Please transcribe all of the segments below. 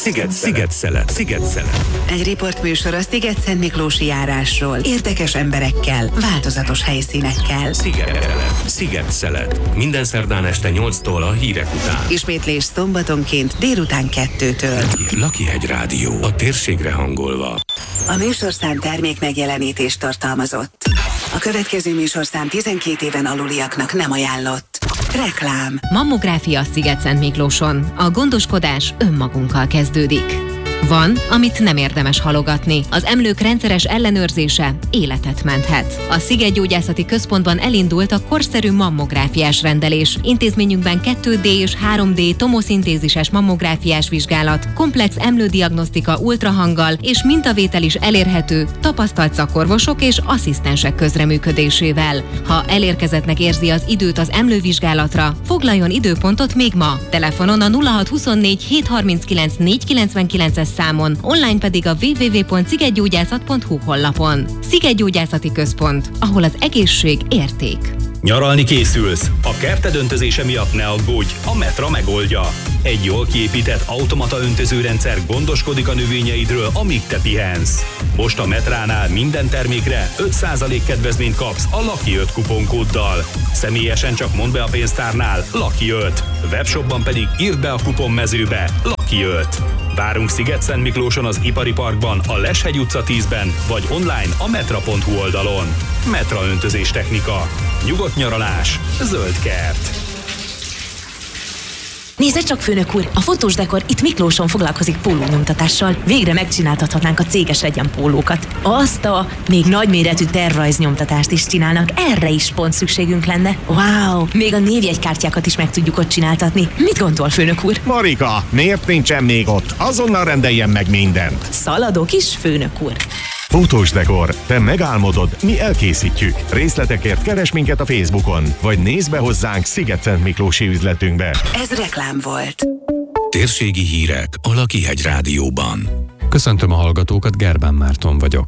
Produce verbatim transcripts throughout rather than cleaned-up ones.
Sziget-Szelet. Sziget-Szelet. Egy riportműsor a Sziget-Szent Miklósi járásról. Érdekes emberekkel, változatos helyszínekkel. Sziget-Szelet. Sziget-Szelet. Minden szerdán este nyolctól a hírek után. Ismétlés szombatonként délután kettőtől. Lakihegy Rádió. A térségre hangolva. A műsorszám termék megjelenítést tartalmazott. A következő műsorszám tizenkét éven aluliaknak nem ajánlott. Reklám. Mammográfia Sziget-Szent Miklóson. A gondoskodás önmagunkkal kezdődik. Van, amit nem érdemes halogatni. Az emlők rendszeres ellenőrzése életet menthet. A Szigetgyógyászati Központban elindult a korszerű mammográfiás rendelés. Intézményünkben kettő dé és három dé tomoszintézises mammográfiás vizsgálat, komplex emlődiagnosztika ultrahanggal és mintavétel is elérhető tapasztalt szakorvosok és asszisztensek közreműködésével. Ha elérkezettnek érzi az időt az emlővizsgálatra, foglaljon időpontot még ma. Telefonon a nulla hat huszonnégy hét harminckilenc négy kilencvenkilences számon, online pedig a double-u double-u double-u pont szigetgyógyászat pont hu honlapon. Szigetgyógyászati Központ, ahol az egészség érték. Nyaralni készülsz? A kerted öntözése miatt ne aggódj, a Metra megoldja. Egy jól kiépített automata öntözőrendszer gondoskodik a növényeidről, amíg te pihensz. Most a Metránál minden termékre öt százalék kedvezményt kapsz a Lucky öt kuponkóddal. Személyesen csak mondd be a pénztárnál Lucky öt. Webshopban pedig írd be a kuponmezőbe Lucky öt. Várunk Sziget-Szent Miklóson az Ipari Parkban, a Leshegy utca tízben, vagy online a metra pont hu oldalon. Metra öntözés technika. Nyugodt nyaralás, zöld kert. Nézze csak, főnök úr, a fotós dekor itt Miklóson foglalkozik pólónyomtatással. Végre megcsináltathatnánk a céges egyenpólókat. Azt a még nagyméretű tervrajznyomtatást is csinálnak, erre is pont szükségünk lenne. Wow, még a névjegykártyákat is meg tudjuk ott csináltatni. Mit gondol, főnök úr? Marika, miért nincsen még ott? Azonnal rendeljen meg mindent. Szaladok is, főnök úr. Fotós dekor. Te megálmodod, mi elkészítjük. Részletekért keres minket a Facebookon, vagy nézz be hozzánk Sziget-Szent Miklósi üzletünkbe. Ez reklám volt. Térségi hírek a Lakihegy Rádióban. Köszöntöm a hallgatókat, Gerbán Márton vagyok.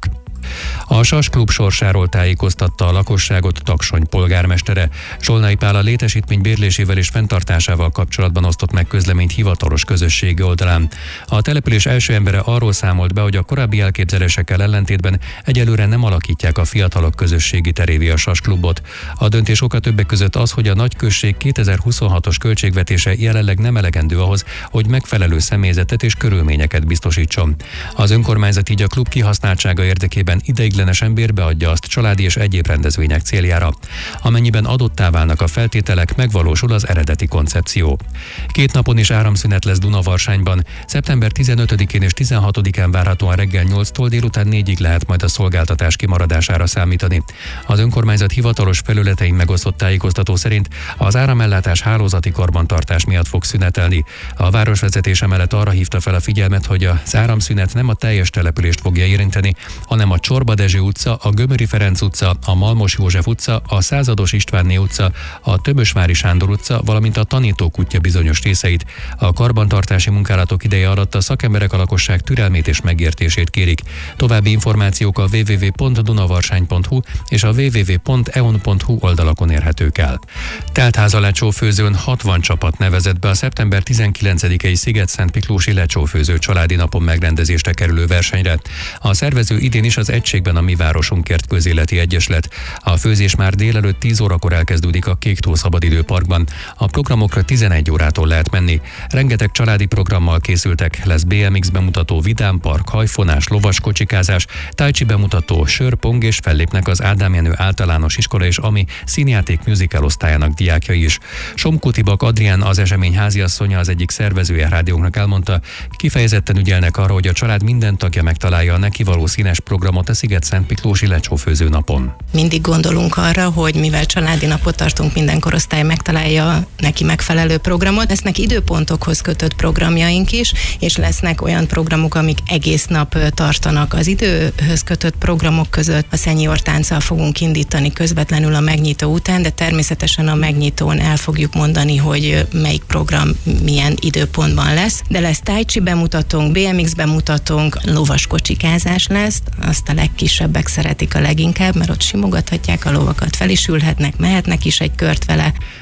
A Sas Klub sorsáról tájékoztatta a lakosságot Taksony polgármestere. Zsolnai Pál a létesítmény bérlésével és fenntartásával kapcsolatban osztott meg közleményt hivatalos közösségi oldalán. A település első embere arról számolt be, hogy a korábbi elképzelésekkel ellentétben egyelőre nem alakítják a fiatalok közösségi terévé a Sas Klubot. A döntés oka többek között az, hogy a nagyközség kétezer-huszonhatos költségvetése jelenleg nem elegendő ahhoz, hogy megfelelő személyzetet és körülményeket biztosítson. Az önkormányzat így a klub kihasználtsága érdekében ideiglenesen bérbe adja azt családi és egyéb rendezvények céljára. Amennyiben adottá válnak a feltételek, megvalósul az eredeti koncepció. Két napon is áramszünet lesz Dunavarsányban. Szeptember tizenötödikén és tizenhatodikán várhatóan reggel nyolctól délután négyig lehet majd a szolgáltatás kimaradására számítani. Az önkormányzat hivatalos felületein megosztott tájékoztató szerint az áramellátás hálózati karbantartás miatt fog szünetelni. A városvezetés emellett arra hívta fel a figyelmet, hogy az áramszünet nem a teljes települést fogja érinteni, hanem a Csorba Dezső utca, a Gömöri Ferenc utca, a Malmos József utca, a Százados Istvánné utca, a Tömösvári Sándor utca, valamint a Tanítókutya bizonyos részeit. A karbantartási munkálatok ideje alatt a szakemberek a lakosság türelmét és megértését kérik. További információk a double-u double-u double-u pont dunavarsány pont hu és a double-u double-u double-u pont e o n pont hu oldalakon érhetők el. Teltháza lecsófőzőn hatvan csapat nevezett be a szeptember tizenkilencedikei Sziget-Szent Miklósi lecsófőző családi napon megrendezésre kerülő versenyre. A szervező idén is az egységben a Mi Városunkért Közéleti Egyesület. A főzés már délelőtt tíz órakor elkezdődik a Kéktó Szabadidőparkban. A programokra tizenegy órától lehet menni. Rengeteg családi programmal készültek, lesz bé em iksz bemutató, vidámpark, hajfonás, lovas kocsikázás, tájcsi bemutató, sör, pong, és fellépnek az Ádám Jenő általános iskola és Ami színjáték musical osztályának diákjai is. Somkó Tibak Adrián, az esemény háziasszonya, az egyik szervezője rádiónknak elmondta, kifejezetten ügyelnek arra, hogy a család minden tagja megtalálja a neki való színes programot a Sziget-Szent Miklósi lecsófőző napon. Mindig gondolunk arra, hogy mivel családi napot tartunk, minden korosztály megtalálja neki megfelelő programot. Lesznek időpontokhoz kötött programjaink is, és lesznek olyan programok, amik egész nap tartanak. Az időhöz kötött programok között a senior tánccal fogunk indítani közvetlenül a megnyitó után, de természetesen a megnyitón el fogjuk mondani, hogy melyik program milyen időpontban lesz. De lesz tájcsi bemutatónk, bé em iksz bemutatónk, lovas kocsikázás lesz, azt a legkisebbek szeretik a leginkább, mert ott simogathatják a lovakat, fel is ülhetnek, mehetnek is egy kört vele.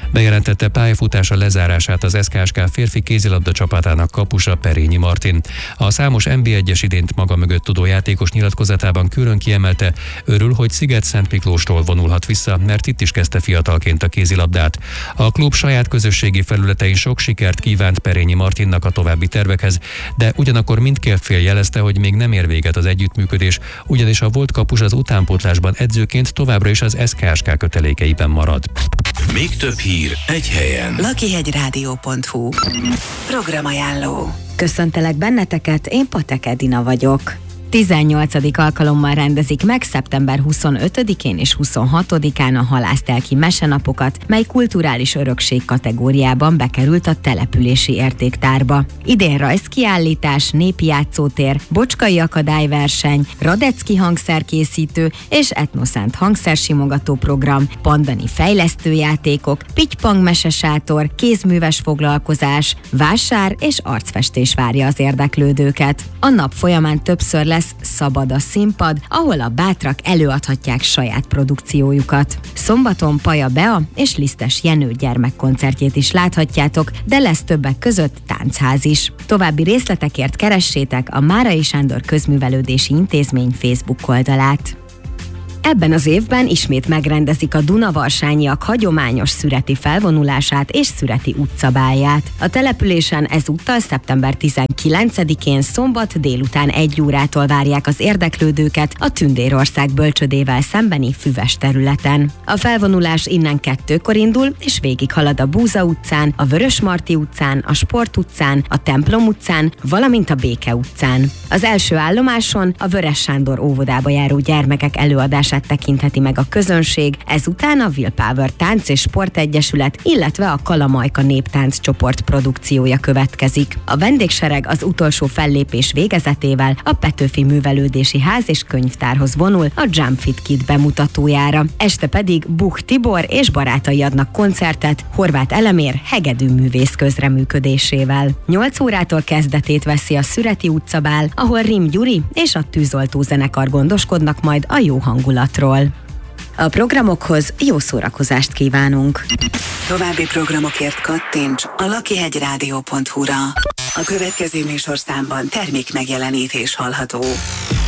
Bejelentette pályafutása lezárását az es ká es ká férfi kézilabda csapatának kapusa Perényi Martin. A számos en bé egyes idényt maga mögött tudó játékos nyilatkozatában külön kiemelte, örül, hogy Sziget-Szentmiklóstól vonulhat vissza, mert itt is kezdte fiatalként a kézilabdát. A klub saját közösségi felületein sok sikert kívánt Perényi Martinnak a további tervekhez, de ugyanakkor mindkét fél jelezte, hogy még nem ér véget az együttműködés, ugyanis a volt kapus az utánpótlásban edzőként továbbra is az es ká es ká kötelékeiben marad. Még több hír egy helyen. lakihegyrádió pont hu. Programajánló. Köszöntelek benneteket, én Patek Edina vagyok. tizennyolcadik alkalommal rendezik meg szeptember huszonötödikén és huszonhatodikán a halásztelki mesenapokat, mely kulturális örökség kategóriában bekerült a települési értéktárba. Idén rajzkiállítás, népi játszótér, bocskai akadályverseny, radecki hangszerkészítő és etnoszánt hangszersimogató program, pandani fejlesztőjátékok, pitypang mesesátor, kézműves foglalkozás, vásár és arcfestés várja az érdeklődőket. A nap folyamán többször lesz Szabad a színpad, ahol a bátrak előadhatják saját produkciójukat. Szombaton Paja Bea és Lisztes Jenő gyermekkoncertjét is láthatjátok, de lesz többek között táncház is. További részletekért keressétek a Márai Sándor Közművelődési Intézmény Facebook oldalát. Ebben az évben ismét megrendezik a Dunavarsányiak hagyományos szüreti felvonulását és szüreti utcabálját. A településen ezúttal szeptember tizenkilencedikén szombat délután egy órától várják az érdeklődőket a Tündérország bölcsödével szembeni füves területen. A felvonulás innen kettőkor indul, és végighalad a Búza utcán, a Vörösmarty utcán, a Sport utcán, a Templom utcán, valamint a Béke utcán. Az első állomáson a Vörös Sándor óvodába járó gyermekek előadását tekintheti meg a közönség, ezután a Willpower Tánc és Sportegyesület, illetve a Kalamajka Néptánc csoport produkciója következik. A vendégsereg az utolsó fellépés végezetével a Petőfi Művelődési Ház és Könyvtárhoz vonul a Jump Fit Kid bemutatójára. Este pedig Buch Tibor és barátai adnak koncertet Horváth Elemér hegedű művész közreműködésével. nyolc órától kezdetét veszi a Szüreti utcabál, ahol Rim Gyuri és a Tűzoltó zenekar gondoskodnak majd a jó hangulatról. A programokhoz jó szórakozást kívánunk! További programokért kattints a lakihegyrádió pont hu-ra. A következő műsorszámban termék megjelenítés hallható.